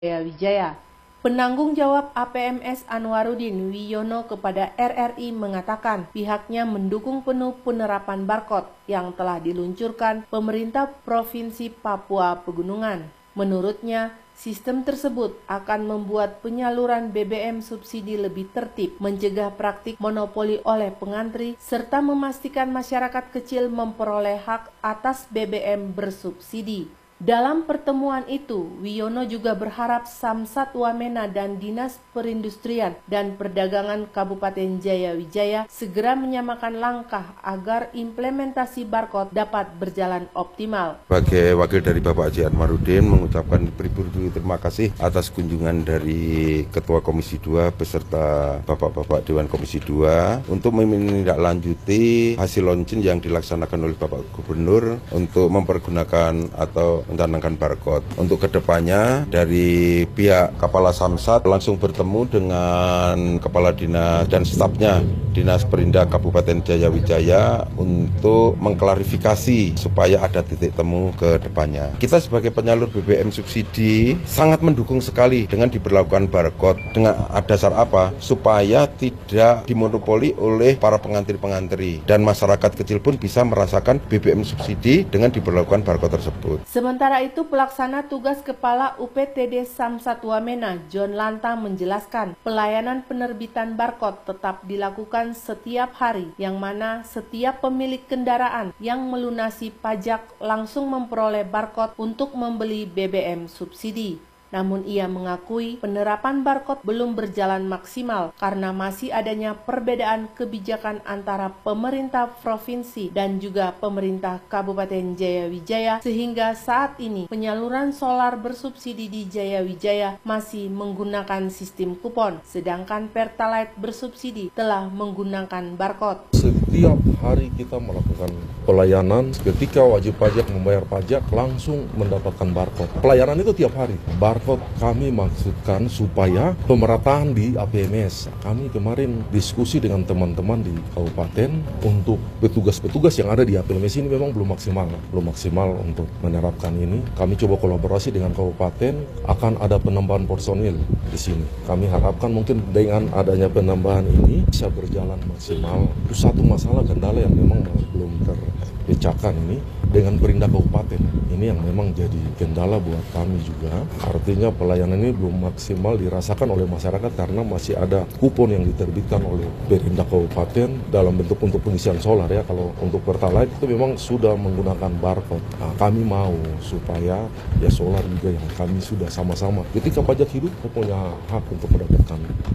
Wijaya. Penanggung jawab APMS Anwaruddin Wiyono kepada RRI mengatakan pihaknya mendukung penuh penerapan barcode yang telah diluncurkan pemerintah Provinsi Papua Pegunungan. Menurutnya, sistem tersebut akan membuat penyaluran BBM subsidi lebih tertib, mencegah praktik monopoli oleh pengantri, serta memastikan masyarakat kecil memperoleh hak atas BBM bersubsidi. Dalam pertemuan itu, Wiyono juga berharap Samsat Wamena dan Dinas Perindustrian dan Perdagangan Kabupaten Jayawijaya segera menyamakan langkah agar implementasi barcode dapat berjalan optimal. Sebagai wakil dari Bapak Haji Anwaruddin mengucapkan beribu terima kasih atas kunjungan dari Ketua Komisi 2 beserta Bapak-Bapak Dewan Komisi 2 untuk menindaklanjuti hasil launching yang dilaksanakan oleh Bapak Gubernur untuk mempergunakan atau mencanangkan barcode. Untuk kedepannya dari pihak Kepala Samsat langsung bertemu dengan Kepala Dinas dan stafnya Dinas Perindah Kabupaten Jayawijaya untuk mengklarifikasi supaya ada titik temu ke depannya. Kita sebagai penyalur BBM subsidi sangat mendukung sekali dengan diberlakukan barcode. Dengan dasar apa? Supaya tidak dimonopoli oleh para pengantri-pengantri dan masyarakat kecil pun bisa merasakan BBM subsidi dengan diberlakukan barcode tersebut. Sementara itu, pelaksana tugas Kepala UPTD Samsat Wamena, John Lanta menjelaskan pelayanan penerbitan barcode tetap dilakukan setiap hari, yang mana setiap pemilik kendaraan yang melunasi pajak langsung memperoleh barcode untuk membeli BBM subsidi. Namun ia mengakui penerapan barcode belum berjalan maksimal karena masih adanya perbedaan kebijakan antara pemerintah provinsi dan juga pemerintah Kabupaten Jayawijaya, sehingga saat ini penyaluran solar bersubsidi di Jayawijaya masih menggunakan sistem kupon, sedangkan Pertalite bersubsidi telah menggunakan barcode. Setiap hari kita melakukan pelayanan, ketika wajib pajak membayar pajak langsung mendapatkan barcode. Pelayanan itu tiap hari. Barcode kami maksudkan supaya pemerataan di APMS. Kami kemarin diskusi dengan teman-teman di kabupaten untuk petugas-petugas yang ada di APMS ini memang belum maksimal untuk menerapkan ini. Kami coba kolaborasi dengan kabupaten, akan ada penambahan personil di sini. Kami harapkan mungkin dengan adanya penambahan ini bisa berjalan maksimal. Itu satu masalah kendala yang memang belum terpecahkan ini dengan Perindah Kabupaten. Ini yang memang jadi kendala buat kami juga. Artinya pelayanan ini belum maksimal dirasakan oleh masyarakat karena masih ada kupon yang diterbitkan oleh Perindah Kabupaten dalam bentuk untuk pengisian solar ya. Kalau untuk Pertalite itu memang sudah menggunakan barcode. Nah, kami mau supaya ya solar juga yang kami sudah sama-sama. Ketika pajak hidup, kita punya hak untuk mendapatkan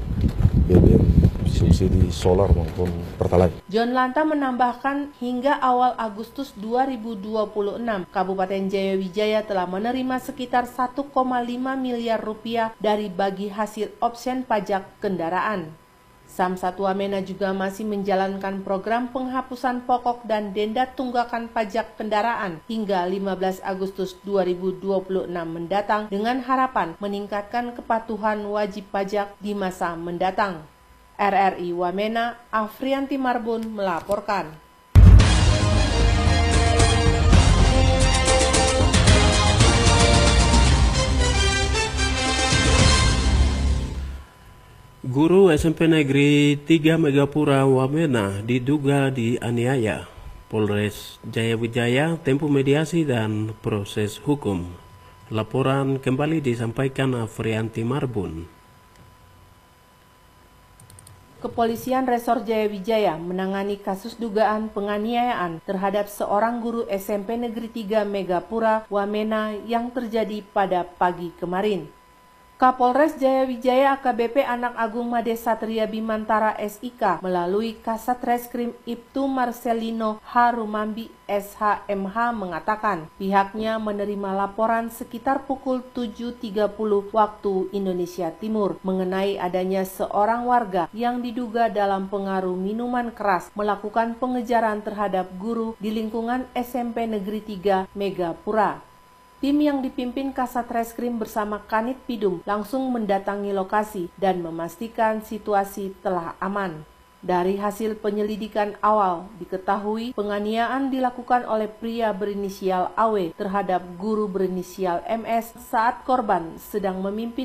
BBM subsidi solar maupun Pertalite. John Lanta menambahkan hingga awal Agustus 2026, Kabupaten Jayawijaya telah menerima sekitar 1,5 miliar rupiah dari bagi hasil option pajak kendaraan. Samsat Wamena juga masih menjalankan program penghapusan pokok dan denda tunggakan pajak kendaraan hingga 15 Agustus 2026 mendatang dengan harapan meningkatkan kepatuhan wajib pajak di masa mendatang. RRI Wamena, Afrianti Marbun melaporkan. Guru SMP Negeri 3 Megapura Wamena diduga dianiaya. Polres Jayawijaya tempuh mediasi dan proses hukum. Laporan kembali disampaikan Afrianti Marbun. Kepolisian Resor Jayawijaya menangani kasus dugaan penganiayaan terhadap seorang guru SMP Negeri 3 Megapura Wamena yang terjadi pada pagi kemarin. Kapolres Jayawijaya AKBP Anak Agung Made Satria Bimantara SIK melalui Kasat Reskrim Ibtu Marcelino Harumambi SHMH mengatakan pihaknya menerima laporan sekitar pukul 7.30 waktu Indonesia Timur mengenai adanya seorang warga yang diduga dalam pengaruh minuman keras melakukan pengejaran terhadap guru di lingkungan SMP Negeri 3 Megapura. Tim yang dipimpin Kasat Reskrim bersama Kanit Pidum langsung mendatangi lokasi dan memastikan situasi telah aman. Dari hasil penyelidikan awal, diketahui penganiayaan dilakukan oleh pria berinisial AW terhadap guru berinisial MS saat korban sedang memimpin